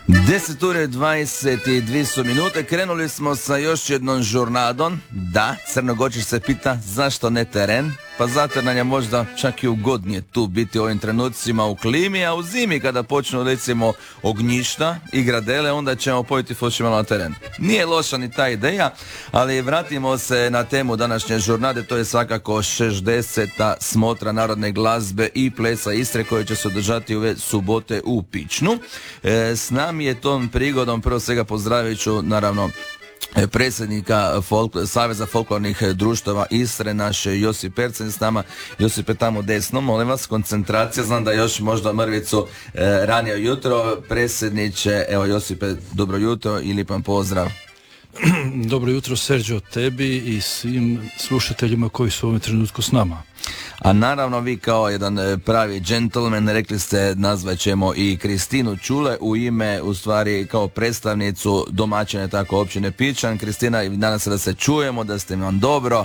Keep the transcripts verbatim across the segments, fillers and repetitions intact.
deset ure dvadeset dvije su minute, krenuli smo sa još jednom žurnadom. Da, Crnogorčić se pita zašto ne teren, pa zato jer nam je možda čak i ugodnije tu biti u ovim trenucima u klimi, a u zimi kada počnu recimo ognjišta i gradele, onda ćemo pojeti fuši malo na teren. Nije loša ni ta ideja, ali vratimo se na temu današnje žurnade, to je svakako šezdeseta smotra narodne glazbe i plesa Istre koje će se održati ove subote u Pičnu. E, s nami je tom prigodom prvo svega pozdravit ću naravno predsjednika folk, Saveza folklornih društava Istre, naš Josip Percen s nama. Josipe, tamo desno, molim vas, koncentracija, znam da još možda mrvicu e, ranije jutro. Predsjedniče, evo Josipe, dobro jutro i lijepan pozdrav. Dobro jutro, Serđo, tebi i svim slušateljima koji su u ovom trenutku s nama. A naravno vi kao jedan pravi džentlmen rekli ste, nazvat ćemo i Kristinu Čule u ime, u stvari kao predstavnicu domaćine tako općine Pičan. Kristina, nadam se da se čujemo, da ste vam dobro.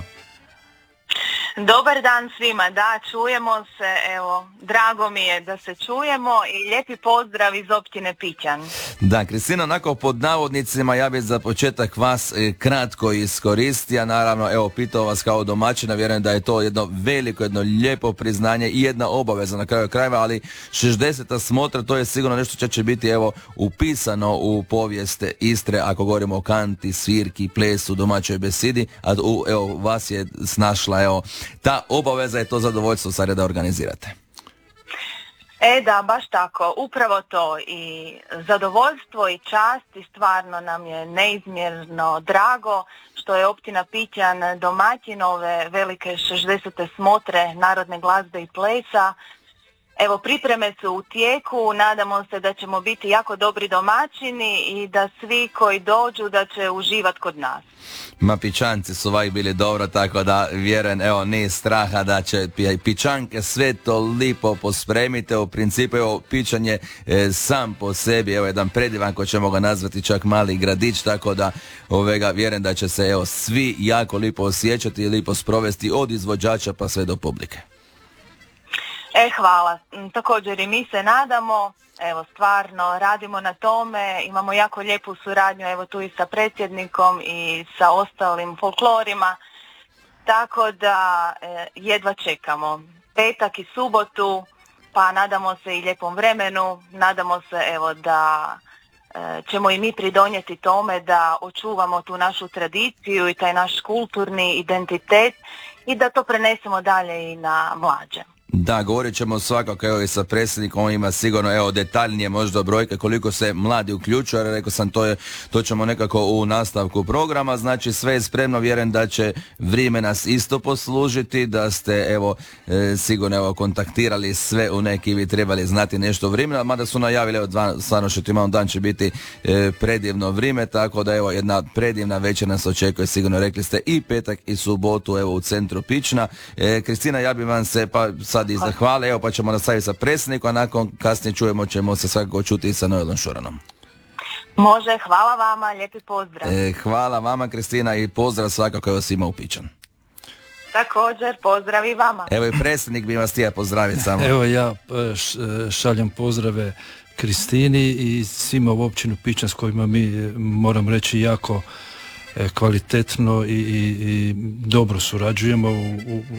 Dobar dan svima, da, čujemo se, evo, drago mi je da se čujemo i lijepi pozdrav iz općine Pičan. Da, Kristina, onako pod navodnicima, ja bih za početak vas e, kratko iskoristio, naravno, evo, pitao vas kao domaćina, vjerujem da je to jedno veliko, jedno lijepo priznanje i jedna obaveza na kraju krajeva, ali šezdeseta smotra, to je sigurno nešto što će biti, evo, upisano u povijest Istre, ako govorimo o kanti, svirki, plesu, domaćoj besidi, a u, evo, vas je snašla, evo, ta obaveza je to zadovoljstvo sad da organizirate. E da, baš tako, upravo to i zadovoljstvo i čast i stvarno nam je neizmjerno drago što je općina Pičan domaćin ove velike šezdesete smotre narodne glazbe i plesa. Evo, pripreme su u tijeku, nadamo se da ćemo biti jako dobri domaćini i da svi koji dođu da će uživati kod nas. Ma Pičanci su uvijek bili dobro, tako da vjerujem, evo, nije straha da će Pičanke sve to lipo pospremite. U principu, evo, Pičan je e, sam po sebi, evo, jedan predivan, ko ćemo ga nazvati čak mali gradić, tako da ovega, vjerujem da će se, evo, svi jako lipo osjećati i lipo sprovesti od izvođača pa sve do publike. E, hvala. Također i mi se nadamo, evo, stvarno radimo na tome, imamo jako lijepu suradnju, evo, tu i sa predsjednikom i sa ostalim folklorima, tako da e, jedva čekamo petak i subotu, pa nadamo se i lijepom vremenu, nadamo se, evo, da e, ćemo i mi pridonijeti tome da očuvamo tu našu tradiciju i taj naš kulturni identitet i da to prenesemo dalje i na mlađe. Da, govorit ćemo svakako, evo, i sa predsjednikom, on ima sigurno, evo, detaljnije možda brojke koliko se mladi uključuju, jer rekao sam, to je, to ćemo nekako u nastavku programa, znači sve je spremno, vjerujem da će vrijeme nas isto poslužiti, da ste, evo, e, sigurno, evo, kontaktirali sve u neki, bi trebali znati nešto vremena, mada su najavili, evo, dva, stvarno što imamo dan će biti e, predivno vrijeme, tako da, evo, jedna predivna večer nas očekuje, sigurno, rekli ste, i petak i subotu, evo, u centru Pična. E, Kristina, ja bih vam se, pa sad i zahvale, evo, pa ćemo nastaviti sa predsjednikom, a nakon kasnije čujemo ćemo se svakako čuti i sa Noelom Šuranom. Može, hvala vama, lijepi pozdrav. E, hvala vama, Kristina, i pozdrav svakako, evo, svima u Pičan. Također, pozdrav i vama. Evo, i predsjednik bi vas htio pozdraviti samo. Evo, ja šaljem pozdrave Kristini i svima u općinu Pičan s kojima mi, moram reći, jako kvalitetno i, i, i dobro surađujemo u, u